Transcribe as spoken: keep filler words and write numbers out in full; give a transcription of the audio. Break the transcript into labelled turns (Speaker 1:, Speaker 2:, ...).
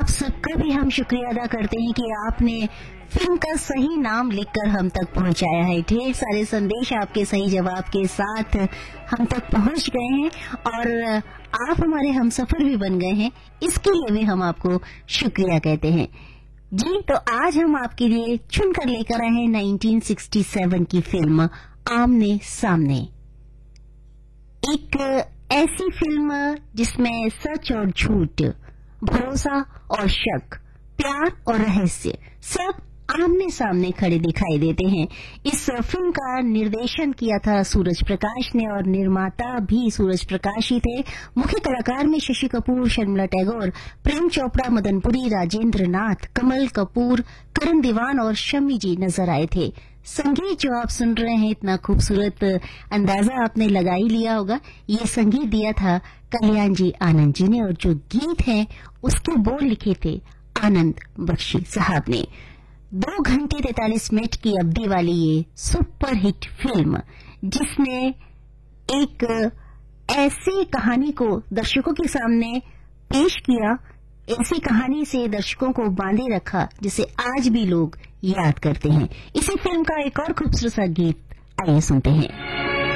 Speaker 1: आप सबका भी हम शुक्रिया अदा करते हैं कि आपने फिल्म का सही नाम लिखकर हम तक पहुंचाया है। ढेर सारे संदेश आपके सही जवाब के साथ हम तक पहुंच गए हैं और आप हमारे हमसफर भी बन गए हैं, इसके लिए भी हम आपको शुक्रिया कहते हैं। जी, तो आज हम आपके लिए चुनकर लेकर आए हैं उन्नीस सौ सरसठ की फिल्म आमने सामने। एक ऐसी फिल्म जिसमें सच और झूठ, भरोसा और शक, प्यार और रहस्य सब आमने सामने खड़े दिखाई देते हैं। इस फिल्म का निर्देशन किया था सूरज प्रकाश ने और निर्माता भी सूरज प्रकाश ही थे। मुख्य कलाकार में शशि कपूर, शर्मिला टैगोर, प्रेम चोपड़ा, मदनपुरी, राजेंद्र नाथ, कमल कपूर, करण दीवान और शम्मी जी नजर आए थे। संगीत जो आप सुन रहे हैं, इतना खूबसूरत अंदाजा आपने लगा ही लिया होगा, ये संगीत दिया था कल्याण जी आनंद जी ने और जो गीत है उसके बोल लिखे थे आनंद बख्शी साहब ने। दो घंटे तैतालीस मिनट की अवधि वाली ये सुपरहिट फिल्म जिसने एक ऐसी कहानी को दर्शकों के सामने पेश किया, ऐसी कहानी से दर्शकों को बांधे रखा जिसे आज भी लोग याद करते हैं। इसी फिल्म का एक और खूबसूरत सा गीत आइए सुनते हैं।